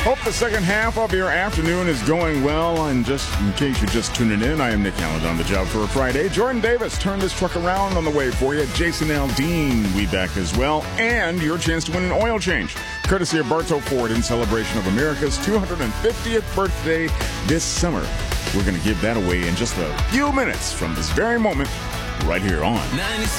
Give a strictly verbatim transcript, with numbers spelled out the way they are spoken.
Hope the second half of your afternoon is going well. And just in case you're just tuning in, I am Nick Allen on the job for a Friday. Jordan Davis turned this truck around on the way for you. Jason Aldean, we back as well. And your chance to win an oil change, courtesy of Bartow Ford in celebration of America's two hundred fiftieth birthday this summer. We're going to give that away in just a few minutes from this very moment right here on